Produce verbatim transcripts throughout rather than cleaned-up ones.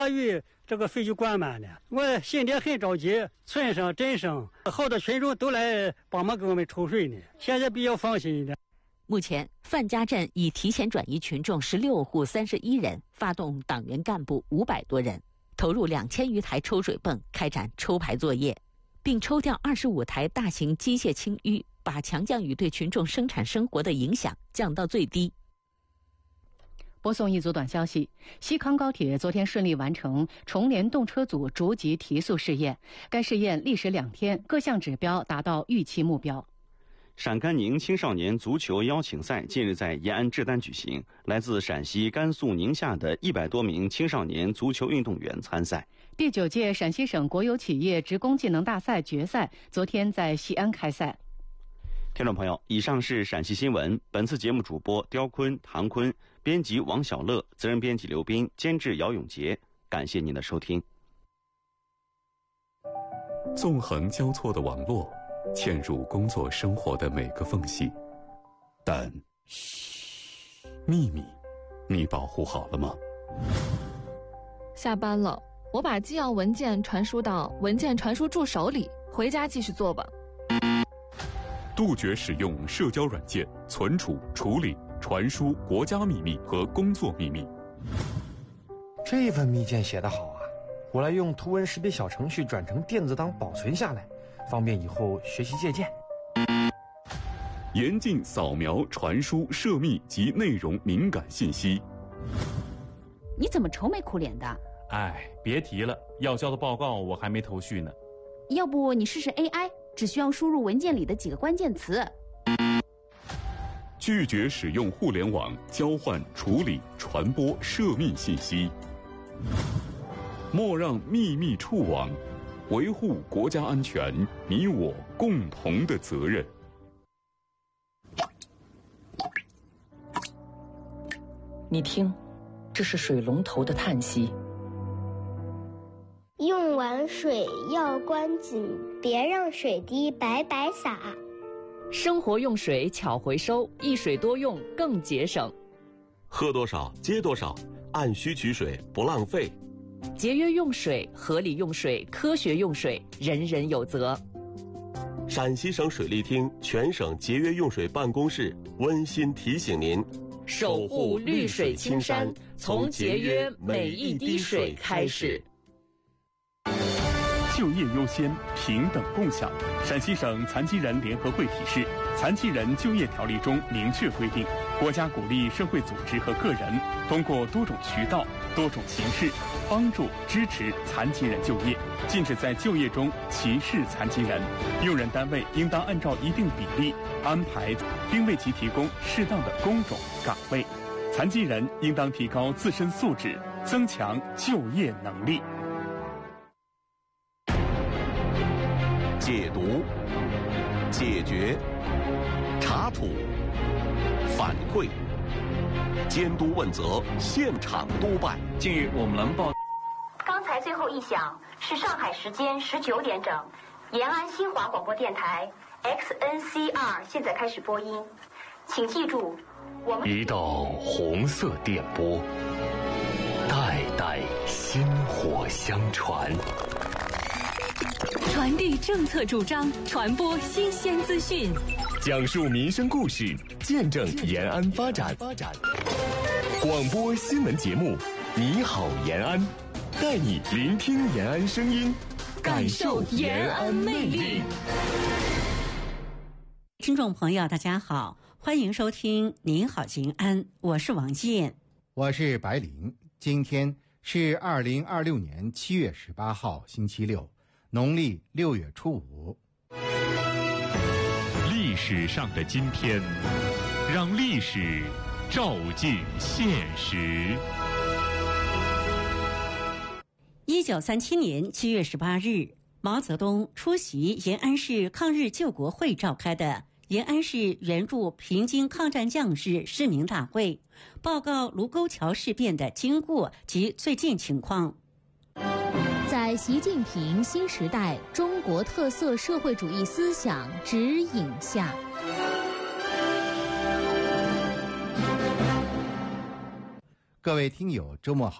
大雨这个水就灌满了，我心里很着急，村上、镇上好多群众都来帮忙给我们抽水呢，现在比较放心一点。 目前，范家镇已提前转移群众十六户三十一人，发动党员干部五百多人，投入两千余台抽水泵，开展抽排作业，并抽调二十五台大型机械清淤，把强降雨对群众生产生活的影响降到最低。 播送一组短消息：西康高铁昨天顺利完成重联动车组逐级提速试验，该试验历时两天，各项指标达到预期目标。 陕甘宁青少年足球邀请赛近日在延安志丹举行，来自陕西、甘肃、宁夏的一百多名青少年足球运动员参赛。 第九届陕西省国有企业职工技能大赛决赛昨天在西安开赛。 听众朋友，以上是陕西新闻。本次节目主播刁坤、唐坤，编辑王小乐，责任编辑刘斌，监制姚永杰。感谢您的收听。 纵横交错的网络，嵌入工作生活的每个缝隙，但嘘，秘密，你保护好了吗？ 下班了，我把纪要文件传输到文件传输助手里，回家继续做吧。 杜绝使用社交软件存储、处理、传输国家秘密和工作秘密。 这份密件写得好啊，我来用图文识别小程序转成电子档保存下来，方便以后学习借鉴。 严禁扫描、传输涉密及内容敏感信息。 你怎么愁眉苦脸的？ 哎，别提了，要交的报告我还没头绪呢。 要不你试试 A I， 只需要输入文件里的几个关键词。 拒绝使用互联网交换、处理、传播涉密信息。莫让秘密触网，维护国家安全，你我共同的责任。 你听，这是水龙头的叹息。 用完水要关紧，别让水滴白白洒。 生活用水巧回收，一水多用更节省。 喝多少接多少，按需取水不浪费。 节约用水，合理用水，科学用水，人人有责。 陕西省水利厅全省节约用水办公室温馨提醒您： 守护绿水青山，从节约每一滴水开始。 就业优先，平等共享。陕西省残疾人联合会提示，《残疾人就业条例》中明确规定，国家鼓励社会组织和个人通过多种渠道、多种形式帮助支持残疾人就业，禁止在就业中歧视残疾人。用人单位应当按照一定比例安排，并为其提供适当的工种岗位。残疾人应当提高自身素质，增强就业能力。 解读、解决、查处、反馈、监督问责，现场督办。 近日我们能报。 刚才最后一响是上海时间十九点整，延安新华广播电台 X N C R 现在开始播音，请记住，我们一道红色电波，代代薪火相传。 传递政策主张，传播新鲜资讯， 讲述民生故事，见证延安发展。广播新闻节目《你好延安》，带你聆听延安声音，感受延安魅力。 听众朋友，大家好，欢迎收听《您好延安》，我是王健， 我是白灵。今天是二零二六年七月十八号，星期六。农历六月初五。 历史上的今天，让历史照进现实。 一九三七年七月十八日，毛泽东出席延安市抗日救国会召开的延安市援助平津抗战将士市民大会，报告卢沟桥事变的经过及最近情况。 在习近平新时代中国特色社会主义思想指引下， 各位听友，周末好！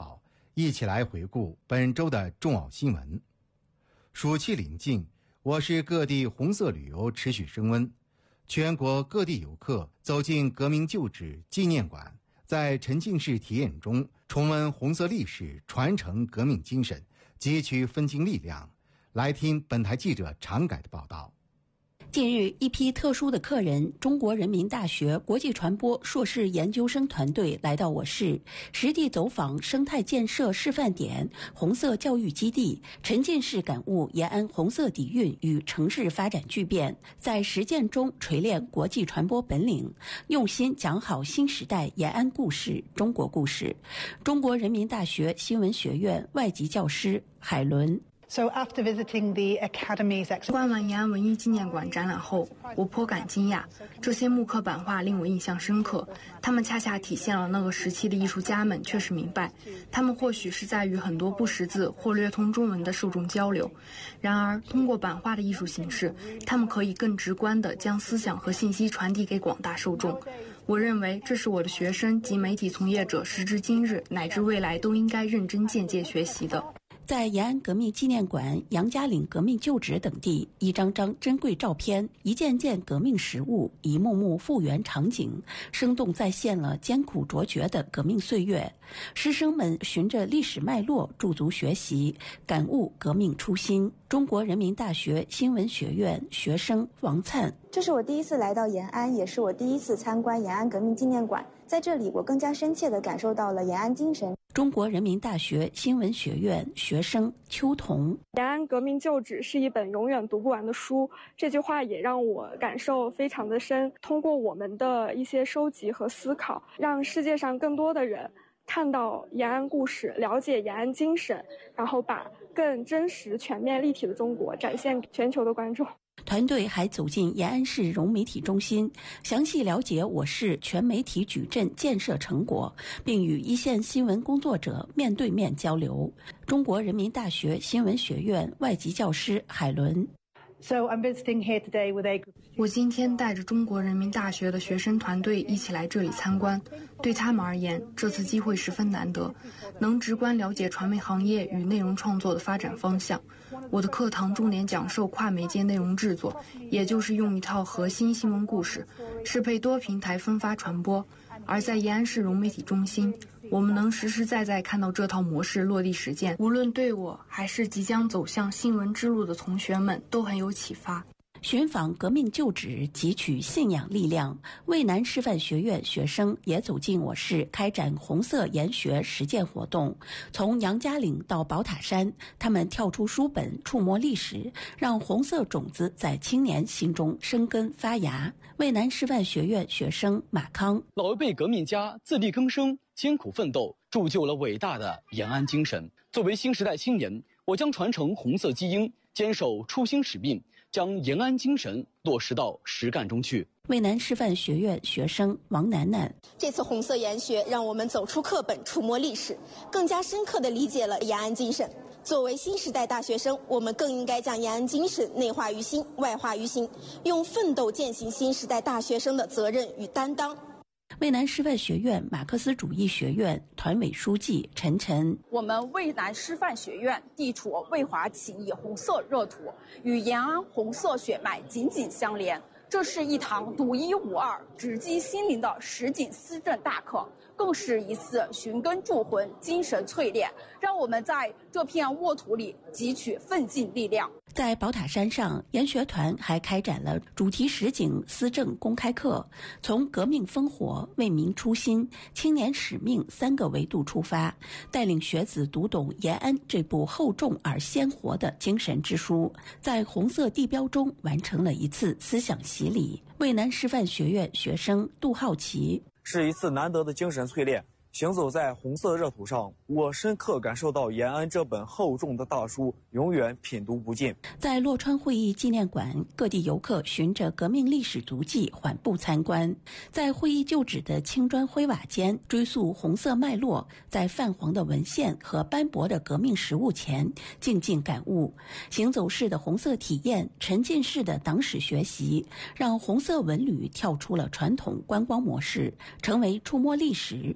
一起来回顾本周的重要新闻。暑期临近，我市各地红色旅游持续升温，全国各地游客走进革命旧址纪念馆，在沉浸式体验中重温红色历史，传承革命精神，汲取奋进力量。来听本台记者常改的报道。 近日，一批特殊的客人，中国人民大学国际传播硕士研究生团队来到我市，实地走访生态建设示范点、红色教育基地，沉浸式感悟延安红色底蕴与城市发展巨变，在实践中锤炼国际传播本领，用心讲好新时代延安故事、中国故事。中国人民大学新闻学院外籍教师海伦。 So after visiting the Academy's exhibition， 观完延安文艺纪念馆展览后，我颇感惊讶。这些木刻版画令我印象深刻，它们恰恰体现了那个时期的艺术家们确实明白，他们或许是在与很多不识字或略通中文的受众交流。然而，通过版画的艺术形式，他们可以更直观地将思想和信息传递给广大受众。我认为这是我的学生及媒体从业者时至今日乃至未来都应该认真借鉴学习的。 在延安革命纪念馆、杨家岭革命旧址等地，一张张珍贵照片，一件件革命实物，一幕幕复原场景，生动再现了艰苦卓绝的革命岁月。师生们循着历史脉络驻足学习，感悟革命初心。中国人民大学新闻学院学生王灿： 这是我第一次来到延安，也是我第一次参观延安革命纪念馆。在这里，我更加深切地感受到了延安精神。 中国人民大学新闻学院学生邱彤： 延安革命旧址是一本永远读不完的书，这句话也让我感受非常的深。通过我们的一些收集和思考，让世界上更多的人看到延安故事，了解延安精神，然后把更真实、全面、立体的中国展现给全球的观众。 团队还走进延安市融媒体中心，详细了解我市全媒体矩阵建设成果，并与一线新闻工作者面对面交流。中国人民大学新闻学院外籍教师海伦。 So I'm visiting here today with a... 我今天带着中国人民大学的学生团队一起来这里参观，对他们而言，这次机会十分难得，能直观了解传媒行业与内容创作的发展方向。我的课堂重点讲授跨媒介内容制作，也就是用一套核心新闻故事，适配多平台分发传播。而在延安市融媒体中心，我们能实实在在看到这套模式落地实践，无论对我还是即将走向新闻之路的同学们都很有启发。 寻访革命旧址，汲取信仰力量。渭南师范学院学生也走进我市，开展红色研学实践活动。从杨家岭到宝塔山，他们跳出书本，触摸历史，让红色种子在青年心中生根发芽。渭南师范学院学生马康： 老一辈革命家自力更生，艰苦奋斗，铸就了伟大的延安精神。作为新时代青年，我将传承红色基因，坚守初心使命，将延安精神落实到实干中去。 渭南师范学院学生王楠楠： 这次红色研学让我们走出课本，触摸历史，更加深刻地理解了延安精神。作为新时代大学生，我们更应该将延安精神内化于心，外化于心，用奋斗践行新时代大学生的责任与担当。 渭南师范学院马克思主义学院团委书记陈晨： 我们渭南师范学院地处渭华起义红色热土，与延安红色血脉紧紧相连。这是一堂独一无二、直击心灵的实景思政大课，更是一次寻根铸魂、精神淬炼，让我们在这片沃土里汲取奋进力量。 在宝塔山上，研学团还开展了主题实景思政公开课，从革命烽火、为民初心、青年使命三个维度出发，带领学子读懂延安这部厚重而鲜活的精神之书，在红色地标中完成了一次思想洗礼。渭南师范学院学生杜浩奇： 是一次难得的精神淬炼。行走在红色热土上，我深刻感受到延安这本厚重的大书永远品读不尽。 在洛川会议纪念馆，各地游客循着革命历史足迹缓步参观，在会议旧址的青砖灰瓦间追溯红色脉络，在泛黄的文献和斑驳的革命实物前静静感悟。行走式的红色体验，沉浸式的党史学习，让红色文旅跳出了传统观光模式，成为触摸历史、淬炼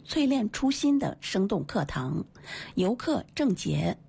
年初心的生动课堂。游客郑杰